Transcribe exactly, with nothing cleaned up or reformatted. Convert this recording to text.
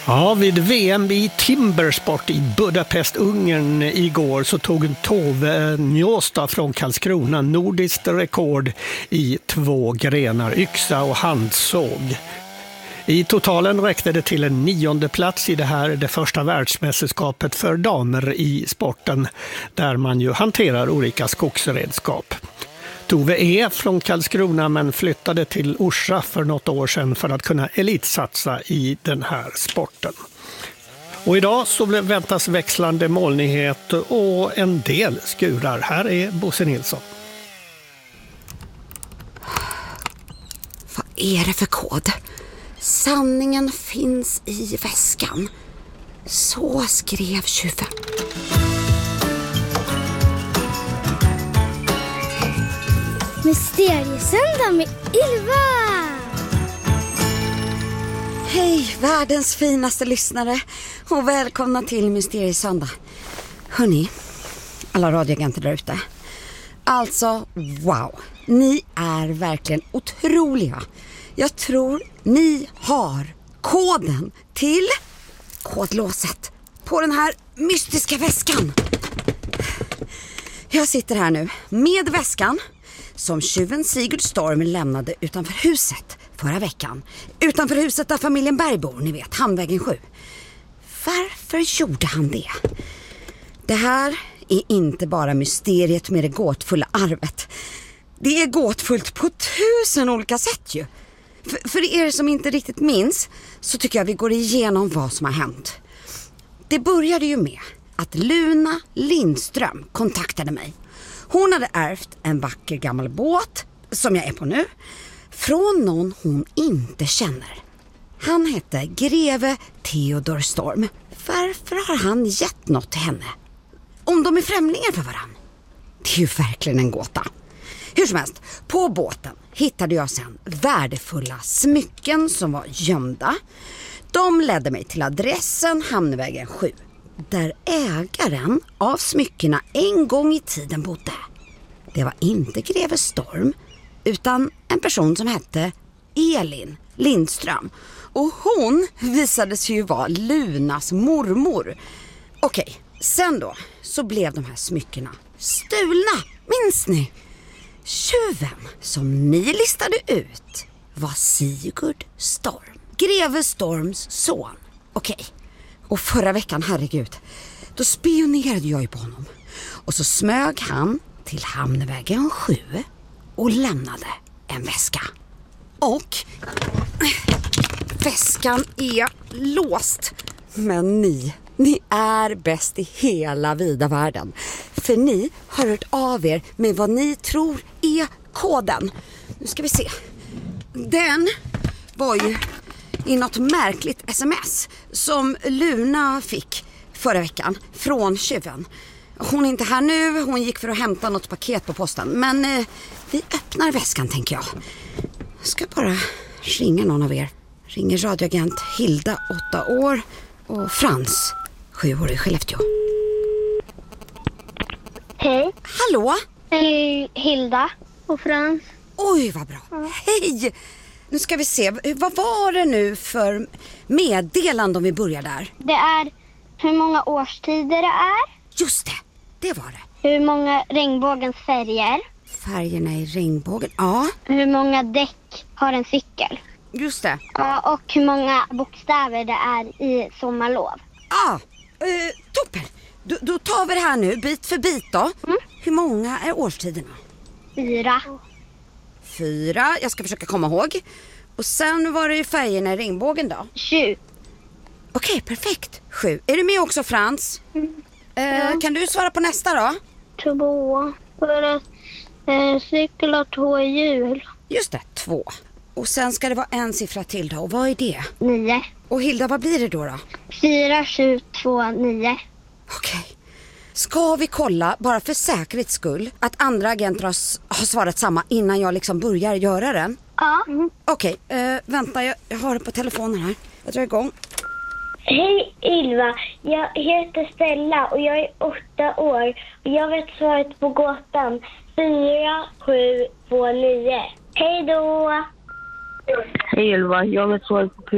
Ja, vid V M i timbersport i Budapest, Ungern igår så tog Tove Njosta från Karlskrona nordiskt rekord i två grenar, yxa och handsåg. I totalen räckte det till en nionde plats i det här, det första världsmästerskapet för damer i sporten, där man ju hanterar olika skogsredskap. Tove är från Karlskrona men flyttade till Orsa för något år sedan för att kunna elitsatsa i den här sporten. Och idag så väntas växlande molnighet och en del skurar. Här är Bosse Nilsson. Vad är det för kod? Sanningen finns i väskan. Så skrev tjuven. Mysteriesöndag med Ylva! Hej, världens finaste lyssnare och välkomna till Mysteriesöndag. Hörrni, alla radioagenter där ute. Alltså, wow. Ni är verkligen otroliga. Jag tror ni har koden till kodlåset på den här mystiska väskan. Jag sitter här nu med väskan som tjuven Sigurd Storm lämnade utanför huset förra veckan. Utanför huset där familjen Berg bor, ni vet, Hamnvägen sju. Varför gjorde han det? Det här är inte bara mysteriet med det gåtfulla arvet. Det är gåtfullt på tusen olika sätt ju. För, för er som inte riktigt minns så tycker jag vi går igenom vad som har hänt. Det började ju med att Luna Lindström kontaktade mig. Hon hade ärvt en vacker gammal båt, som jag är på nu, från någon hon inte känner. Han hette greve Theodor Storm. Varför har han gett något till henne? Om de är främlingar för varann? Det är ju verkligen en gåta. Hur som helst, på båten hittade jag sen värdefulla smycken som var gömda. De ledde mig till adressen Hamnvägen sju, där ägaren av smyckena en gång i tiden bodde. Det var inte greve Storm, utan en person som hette Elin Lindström. Och hon visade sig ju vara Lunas mormor. Okej, sen då så blev de här smyckena stulna, minns ni? Tjuven som ni listade ut var Sigurd Storm, greve Storms son. Okej, och förra veckan, herregud, då spionerade jag ju på honom. Och så smög han till Hamnvägen sju och lämnade en väska. Och väskan är låst. Men ni, ni är bäst i hela vida världen. För ni har hört av er med vad ni tror är koden. Nu ska vi se. Den var ju i något märkligt sms som Luna fick förra veckan från tjuven. Hon är inte här nu, hon gick för att hämta något paket på posten. Men eh, vi öppnar väskan, tänker jag. Jag ska bara ringa någon av er. Ringer radioagent Hilda, åtta år, och Frans, sju år i Skellefteå. Hej. Hallå? Hej, Hilda och Frans. Oj, vad bra. Ja. Hej! Nu ska vi se, vad var det nu för meddelande om vi börjar där? Det är hur många årstider det är. Just det, det var det. Hur många regnbågens färger. Färgerna i regnbågen, ja. Hur många däck har en cykel. Just det. Ja, och hur många bokstäver det är i sommarlov. Ja, eh, toppen. Då, då tar vi det här nu, bit för bit då. Mm. Hur många är årstiderna? Fyra. Fyra, jag ska försöka komma ihåg. Och sen var det ju färgerna i regnbågen då. Sju. Okej, perfekt. Sju. Är du med också, Frans? Mm. Eh, ja. Kan du svara på nästa då? Två. För att eh, cykel har två hjul. Just det, två. Och sen ska det vara en siffra till då. Och vad är det? Nio. Och Hilda, vad blir det då då? Fyra, sju, två, nio. Okej. Ska vi kolla, bara för säkerhets skull, att andra agenter har, har svarat samma innan jag liksom börjar göra den? Ja. Mm. Okej, eh, vänta, jag, jag har det på telefonen här. Jag drar igång. Hej Ylva, jag heter Stella och jag är åtta år. Och jag vet svaret på gåtan. Fyra, sju, två, nio. Hej då! Hej Ylva, jag vet svaret på